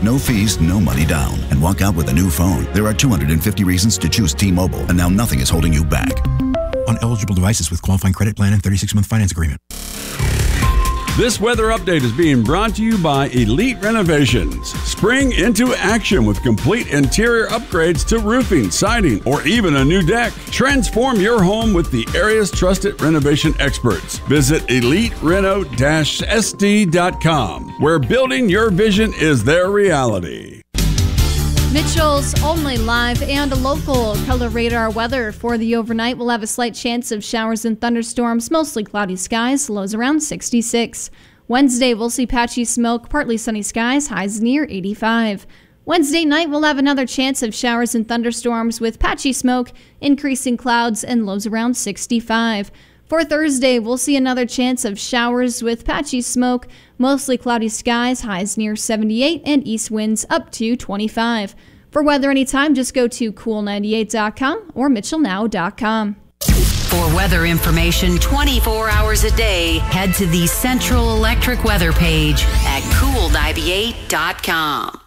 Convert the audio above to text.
No fees, no money down. And walk out with a new phone. There are 250 reasons to choose T-Mobile, and now nothing is holding you back. On eligible devices with qualifying credit plan and 36-month finance agreement. This weather update is being brought to you by Elite Renovations. Spring into action with complete interior upgrades to roofing, siding, or even a new deck. Transform your home with the area's trusted renovation experts. Visit EliteReno-SD.com, where building your vision is their reality. Mitchell's only live and local color radar weather for the overnight. We'll have a slight chance of showers and thunderstorms, mostly cloudy skies, lows around 66. Wednesday, we'll see patchy smoke, partly sunny skies, highs near 85. Wednesday night, we'll have another chance of showers and thunderstorms with patchy smoke, increasing clouds, and lows around 65. For Thursday, we'll see another chance of showers with patchy smoke, mostly cloudy skies, highs near 78, and east winds up to 25. For weather anytime, just go to cool98.com or mitchellnow.com. For weather information 24 hours a day, head to the Central Electric weather page at cool98.com.